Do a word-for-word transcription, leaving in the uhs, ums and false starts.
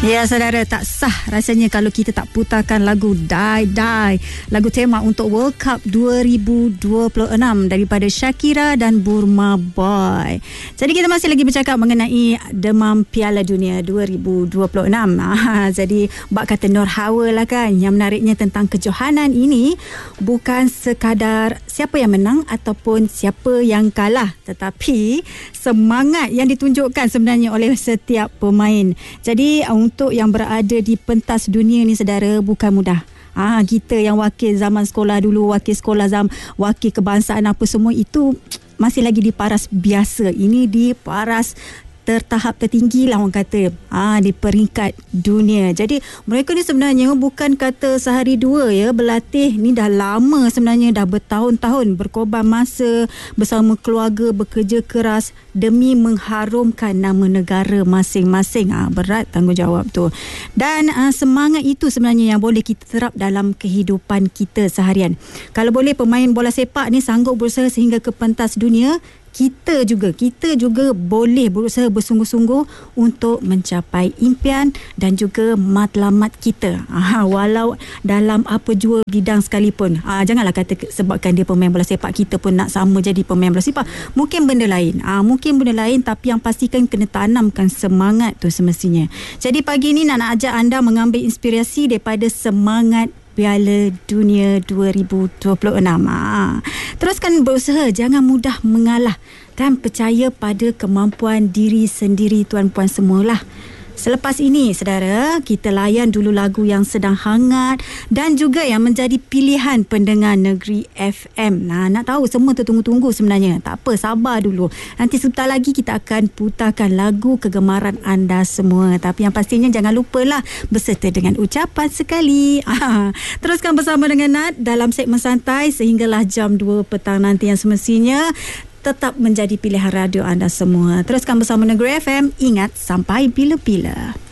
Ya saudara, tak sah rasanya kalau kita tak putarkan lagu Die Die, lagu tema untuk World Cup dua ribu dua puluh enam daripada Shakira dan Burma Boy. Jadi kita masih lagi bercakap mengenai demam Piala Dunia dua ribu dua puluh enam. Ah, jadi bak kata Nur Hawa lah kan. Yang menariknya tentang kejohanan ini bukan sekadar siapa yang menang ataupun siapa yang kalah, tetapi semangat yang ditunjukkan sebenarnya oleh setiap pemain. Jadi untuk yang berada di pentas dunia ni saudara, bukan mudah. Ah, kita yang wakil zaman sekolah dulu, wakil sekolah zaman, wakil kebangsaan apa semua itu masih lagi di paras biasa. Ini di paras tertahap tertinggi lah orang kata, ah, di peringkat dunia. Jadi mereka ni sebenarnya bukan kata sehari dua ya berlatih, ni dah lama sebenarnya, dah bertahun-tahun berkorban masa bersama keluarga, bekerja keras demi mengharumkan nama negara masing-masing. Ah, berat tanggungjawab tu. Dan ah, semangat itu sebenarnya yang boleh kita terap dalam kehidupan kita seharian. Kalau boleh pemain bola sepak ni sanggup berusaha sehingga ke pentas dunia, kita juga kita juga boleh berusaha bersungguh-sungguh untuk mencapai impian dan juga matlamat kita. Aha, walau dalam apa jua bidang sekalipun. Ah, janganlah kata sebabkan dia pemain bola sepak kita pun nak sama jadi pemain bola sepak. Mungkin benda lain. Ah, mungkin benda lain, tapi yang pastikan kena tanamkan semangat tu semestinya. Jadi pagi ni nak, nak ajak anda mengambil inspirasi daripada semangat Piala Dunia dua ribu dua puluh enam. Ha. Teruskan berusaha, jangan mudah mengalah dan percaya pada kemampuan diri sendiri tuan-puan semualah. Selepas ini, saudara, kita layan dulu lagu yang sedang hangat dan juga yang menjadi pilihan pendengar Negeri F M. Nah, nak tahu semua tertunggu-tunggu sebenarnya. Tak apa, sabar dulu. Nanti sebentar lagi kita akan putarkan lagu kegemaran anda semua. Tapi yang pastinya jangan lupalah berserta dengan ucapan sekali. Teruskan bersama dengan Nat dalam segmen santai sehinggalah jam dua petang nanti yang semestinya tetap menjadi pilihan radio anda semua. Teruskan bersama Negeri F M. Ingat, sampai bila-bila.